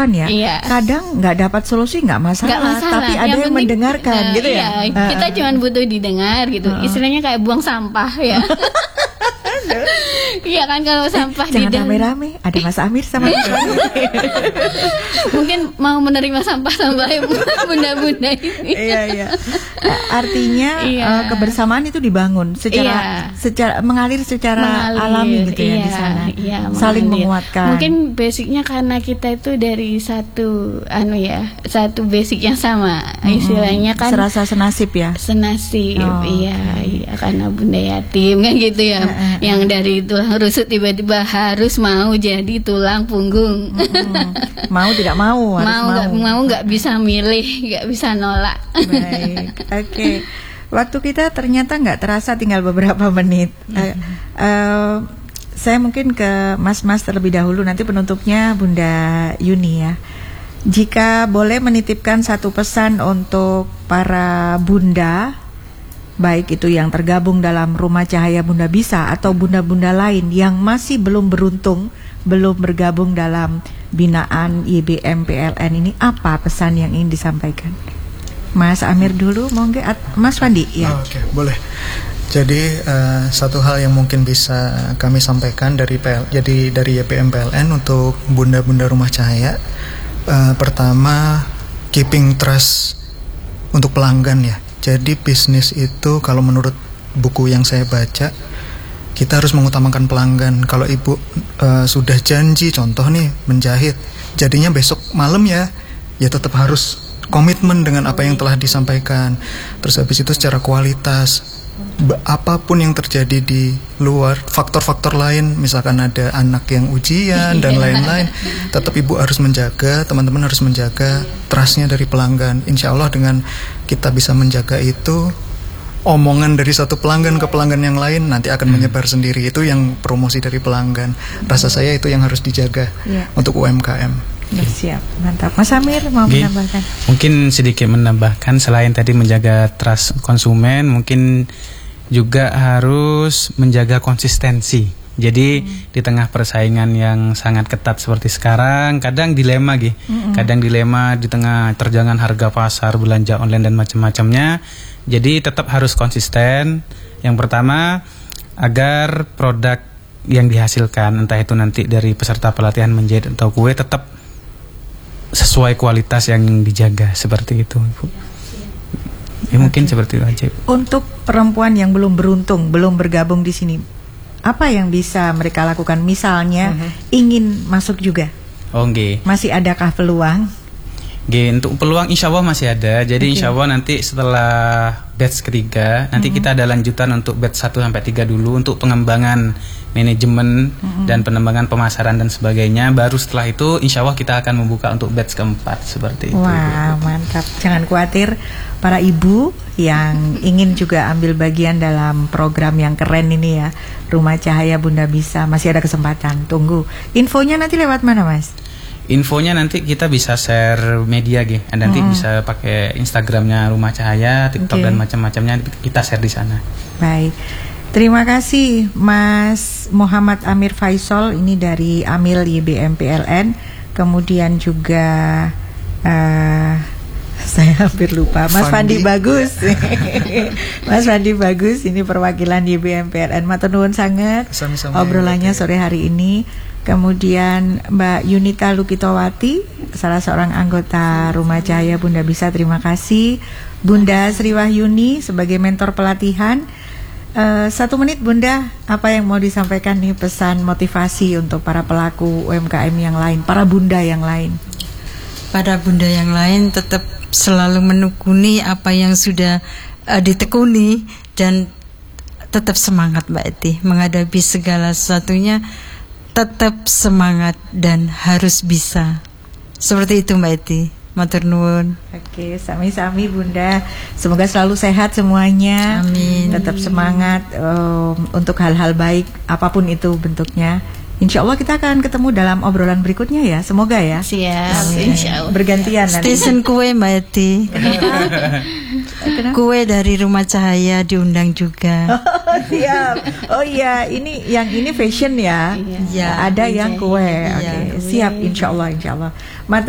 perempuan ya, kadang nggak dapat solusi nggak masalah, tapi ada yang mendengarkan gitu ya. Kita cuma butuh didengar gitu. Istilahnya kayak buang sampah ya. Iya kan, kalau sampah jangan rame-rame, ada Mas Amir sama Mas Amir. Mungkin mau menerima sampah-sampah bunda-bunda ini. Iya. Artinya kebersamaan itu dibangun secara mengalir secara alami gitu ya di sana. Saling menguatkan. Mungkin basicnya karena kita itu dari satu basic yang sama. Istilahnya kan serasa senasib ya. Senasib. Iya, karena bunda yatim kan gitu ya. Yang dari tulang rusuk tiba-tiba harus mau jadi tulang punggung. Mau tidak mau, harus mau nggak bisa milih, nggak bisa nolak. Baik, oke. Waktu kita ternyata nggak terasa, tinggal beberapa menit. Saya mungkin ke Mas terlebih dahulu, nanti penutupnya Bunda Yuni ya. Jika boleh menitipkan satu pesan untuk para bunda, baik itu yang tergabung dalam Rumah Cahaya Bunda Bisa atau bunda-bunda lain yang masih belum beruntung, belum bergabung dalam binaan YBM PLN ini, apa pesan yang ingin disampaikan? Mas Amir dulu, mau nggak? Mas Fandi ya. Oke, boleh. Jadi satu hal yang mungkin bisa kami sampaikan dari YBM PLN untuk bunda-bunda Rumah Cahaya, pertama keeping trust untuk pelanggan ya. Jadi bisnis itu kalau menurut buku yang saya baca, kita harus mengutamakan pelanggan. Kalau ibu sudah janji, contoh nih menjahit, jadinya besok malam ya tetap harus komitmen dengan apa yang telah disampaikan. Terus habis itu secara kualitas, apapun yang terjadi di luar, faktor-faktor lain, misalkan ada anak yang ujian dan lain-lain, tetap ibu harus menjaga, teman-teman harus menjaga trustnya dari pelanggan. Insya Allah dengan kita bisa menjaga itu, omongan dari satu pelanggan ke pelanggan yang lain nanti akan menyebar sendiri. Itu yang promosi dari pelanggan. Rasa saya itu yang harus dijaga untuk UMKM. Siap, mantap. Mas Amir mau menambahkan? Mungkin sedikit menambahkan, selain tadi menjaga trust konsumen, mungkin juga harus menjaga konsistensi. Jadi di tengah persaingan yang sangat ketat seperti sekarang, kadang dilema kadang dilema di tengah terjangan harga pasar, belanja online dan macam-macamnya. Jadi tetap harus konsisten. Yang pertama, agar produk yang dihasilkan, entah itu nanti dari peserta pelatihan menjahit atau kue, tetap sesuai kualitas yang dijaga, seperti itu, Ibu. Ya mungkin seperti itu aja. Untuk perempuan yang belum beruntung, belum bergabung di sini, apa yang bisa mereka lakukan? Misalnya ingin masuk juga. Masih adakah peluang? Untuk peluang insya Allah masih ada. Jadi insya Allah nanti setelah batch ketiga, nanti kita ada lanjutan untuk batch 1-3 dulu untuk pengembangan manajemen dan pengembangan pemasaran dan sebagainya. Baru setelah itu insya Allah kita akan membuka untuk batch keempat, seperti itu. Wah, mantap. Jangan khawatir para ibu yang ingin juga ambil bagian dalam program yang keren ini ya, Rumah Cahaya Bunda Bisa, masih ada kesempatan. Tunggu. Infonya nanti lewat mana, Mas? Infonya nanti kita bisa share media nanti bisa pakai Instagramnya Rumah Cahaya, TikTok dan macam-macamnya, kita share di sana. Baik, terima kasih Mas Muhammad Amir Faisal, ini dari Amil YBM PLN. Kemudian juga saya hampir lupa, Mas Fandi Bagus. Mas Fandi Bagus, ini perwakilan YBM PLN. Matur nuwun sangat obrolannya sore hari ini. Kemudian Mbak Yunita Lukitowati, salah seorang anggota Rumah Cahaya Bunda Bisa, terima kasih. Bunda Sri Wahyuni sebagai mentor pelatihan. 1 menit Bunda, apa yang mau disampaikan nih, pesan motivasi untuk para pelaku UMKM yang lain, para bunda yang lain? Para bunda yang lain tetap selalu menekuni apa yang sudah ditekuni dan tetap semangat Mbak Eti menghadapi segala sesuatunya. Tetap semangat dan harus bisa. Seperti itu Mbak Eti. Matur nuwun. Oke, sami-sami Bunda. Semoga selalu sehat semuanya. Amin. Tetap semangat untuk hal-hal baik apapun itu bentuknya. Insya Allah kita akan ketemu dalam obrolan berikutnya ya. Semoga ya. Siap, insya Allah. Bergantian nanti. Stesen kue Mbak Eti. Kue dari Rumah Cahaya diundang juga. Oh, siap. Oh iya, yang ini fashion ya. Iya. Ada yang kue. Iya. Oke, siap. Insya Allah.